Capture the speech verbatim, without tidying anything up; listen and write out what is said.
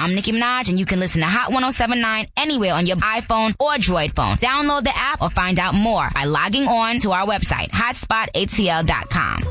I'm Nicki Minaj, and you can listen to Hot one oh seven point nine anywhere on your iPhone or Droid phone. Download the app or find out more by logging on to our website, hotspot A T L dot com.